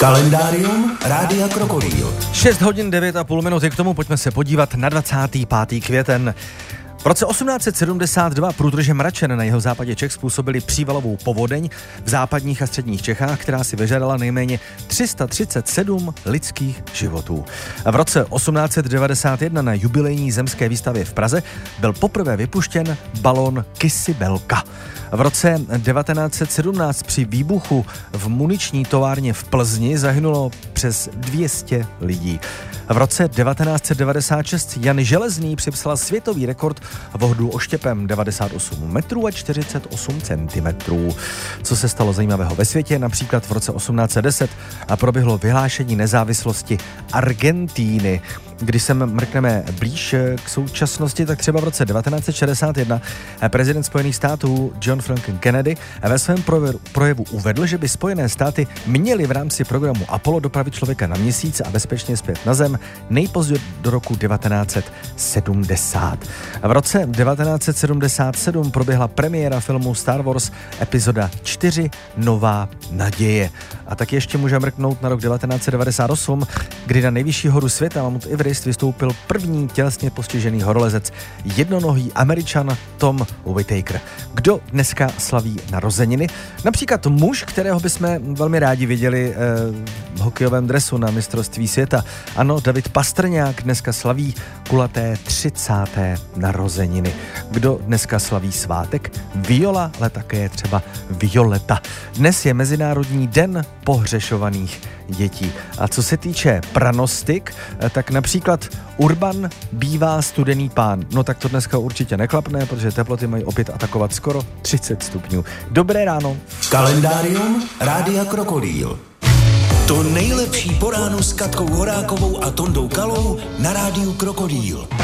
Kalendárium Rádia Krokodýl. 6 hodin 9,5 minuty k tomu, pojďme se podívat na 25. květen. V roce 1872 průdrže Mračen na jeho západě Čech způsobili přívalovou povodeň v západních a středních Čechách, která si vyžádala nejméně 337 lidských životů. V roce 1891 na jubilejní zemské výstavě v Praze byl poprvé vypuštěn balón Kysibelka. V roce 1917 při výbuchu v muniční továrně v Plzni zahynulo přes 200 lidí. V roce 1996 Jan Železný připsal světový rekord v hodu oštěpem 98 metrů a 48 centimetrů. Co se stalo zajímavého ve světě? Například v roce 1810 proběhlo vyhlášení nezávislosti Argentíny. Když se mrkneme blíž k současnosti, tak třeba v roce 1961 prezident Spojených států John Franklin Kennedy ve svém projevu uvedl, že by Spojené státy měly v rámci programu Apollo dopravit člověka na měsíc a bezpečně zpět na Zem nejpozději do roku 1970. V roce 1977 proběhla premiéra filmu Star Wars epizoda 4 Nová naděje. A tak ještě můžeme mrknout na rok 1998, kdy na nejvyšší horu světa Mount Everest vystoupil první tělesně postižený horolezec, jednonohý Američan Tom Whitaker. Kdo dneska slaví narozeniny? Například muž, kterého bychom velmi rádi viděli v hokejovém dresu na mistrovství světa. Ano, David Pastrňák dneska slaví kulaté 30. narozeniny. Kdo dneska slaví svátek? Viola, ale také třeba Violeta. Dnes je Mezinárodní den pohřešovaných dětí. A co se týče pranostik, tak například Urban bývá studený pán. No tak to dneska určitě neklapne, protože teploty mají opět atakovat skoro 30 stupňů. Dobré ráno. Kalendárium Rádia Krokodýl. To nejlepší po ránu s Katkou Horákovou a Tondou Kalou na Rádiu Krokodýl.